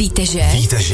Víte, že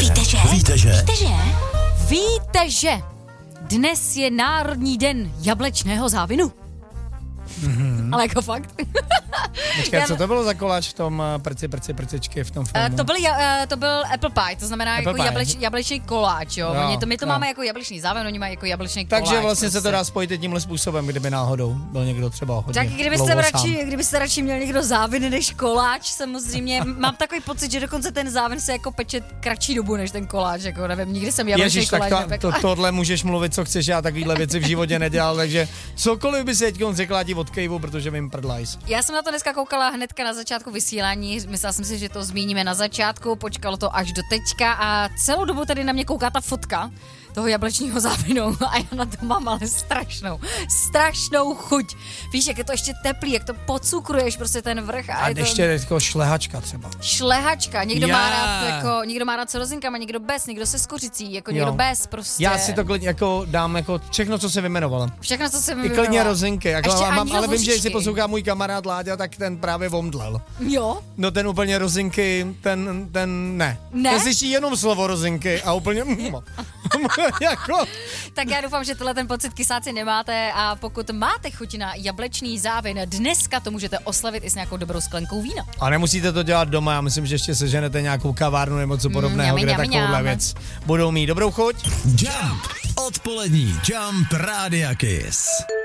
dnes je Národní den jablečného závinu? Ale jako fakt. Počkej, co to bylo za koláč v tom prcičky v tom filmu? To byl apple pie, to znamená apple jako pie. jablečný koláč, jo. My to máme jako jablečný záven, oni mají jako jablečný koláč. Takže vlastně se to dá spojit tímhle způsobem, kdyby náhodou byl někdo třeba hodně. Tak kdybyste radši měl někdo závin než koláč, samozřejmě. Mám takový pocit, že dokonce ten závin se jako peče kratší dobu než ten koláč, jako nevím, nikdy jsem jablečný koláč nepekla. Tohle můžeš mluvit, co chceš, já takovýhle věci v životě nedělal, takže cokoliv by se teď řekla ti od kejvu, protože vím prdlajs. Já jsem na to dneska koukala hnedka na začátku vysílání, myslela jsem si, že to zmíníme na začátku, počkalo to až do teďka a celou dobu tady na mě kouká ta fotka toho jablečního závinu a já na to mám ale strašnou chuť. Víš, jak je to ještě teplý, jak to pocukruješ prostě ten vrch. A ještě jako šlehačka třeba. Šlehačka, někdo má rád s rozinkama, někdo bez, někdo se skořicí, jako někdo bez prostě. Já si to klidně jako dám jako všechno, co se vymenovala. Všechno, co se I klidně rozinky, jako ale vím, že jestli poslouchá můj kamarád Láďa, tak ten právě omdlel. Jo? No ten úplně rozinky, ten ne. Ten slyší jenom slovo rozinky a úplně jako. Tak já doufám, že tohle ten pocit kysáci nemáte a pokud máte chuť na jablečný závin, dneska to můžete oslavit i s nějakou dobrou sklenkou vína. A nemusíte to dělat doma, já myslím, že ještě seženete nějakou kavárnu nebo co podobného, kde takovouhle věc budou mít. Dobrou chuť. Jump, odpolední Jump Rádia Kiss.